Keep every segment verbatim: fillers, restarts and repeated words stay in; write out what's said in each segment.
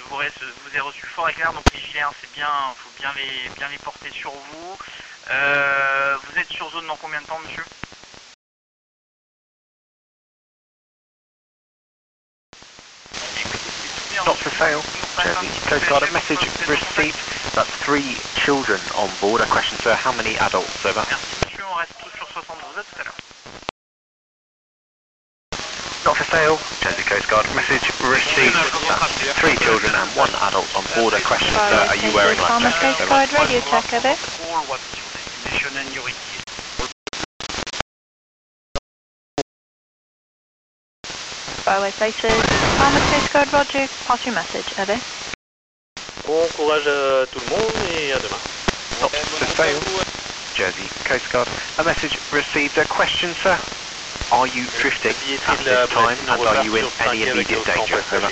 vous, ai, vous ai reçu fort et clair, donc les gilets, hein, c'est bien, il faut bien les, bien les porter sur vous. Euh, vous êtes sur zone dans combien de temps, monsieur? Not for sale. Jersey Coast Guard, a message received. That's three children on board. A question, sir, how many adults? Over. Merci, monsieur, on reste tous sur soixante-douze, à tout à l'heure. Not for sale. Jersey Coast Guard, message received. That's three children and one adult on board. A question, sir, are you wearing life Farmers jackets? Coast Guard, radio check, over. What's your destination and your E T A? Fairway Faces, Farmers Coast Guard, roger, pass your message, over. Bon courage à tout le monde et à demain. Not for sale. Jersey Coast Guard, a message received. A question, sir, are you drifting at this time and are you in any immediate danger? Over.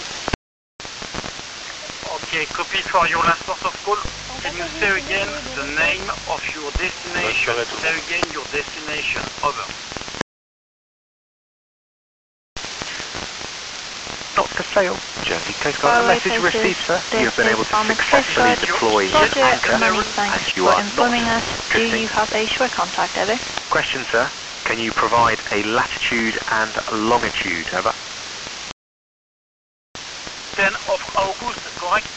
Okay, copy for your last port of call. Can you say again the name of your destination? Say again your destination. Over. Not for sale. Jersey Coast Guard, a message received, sir. You have been able to successfully deploy your Roger, anchor many and thanks you for are informing not us. Do drifting. you have a shore contact, over? Question, sir. Can you provide a latitude and longitude? Over. tenth of August, correct?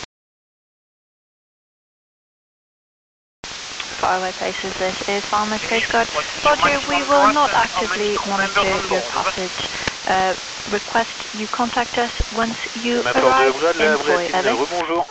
Fairway Faces, this is Farmers Coast Guard. Roger, we will not actively monitor your passage. Uh, request you contact us once you arrive in Foy, over. Bonjour.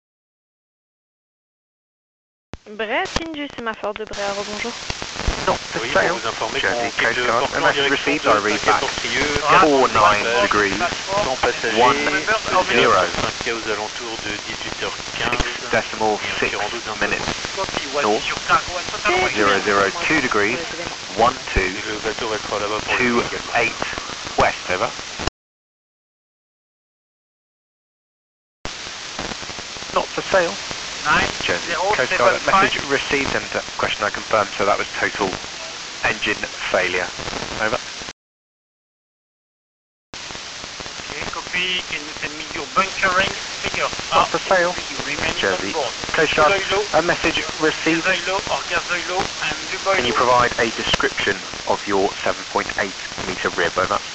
Bray, Sinju, sémaphore de Bray, rebonjour. Not for Oui, sale. pour vous informer Jersey qu'on quitte Coast le Guard, port a en message direction received. de I read back. Saint-Quay-Portrieux, four nine degrees, sans passagers, one zero. Saint-Quay aux alentours de dix-huit heures quinze. six decimal six Et environ douze minutes Copy, what north, is your cargo and total weight? zero zero two degrees, one two Et le bateau restera là-bas pour two le également. eight west. Over. Not for sale. nine Jersey zero Coast seven Guard, five. message received and uh, question I confirmed, so that was total engine failure. Over. Okay, copy. Can you send me your bunkering figure? Not for sale. You remain Jersey on board. Coast Guard, Gazoilo, a message received. Gazoilo or Gazoilo and Duboilo. Can you provide a description of your seven point eight metre rib? Over.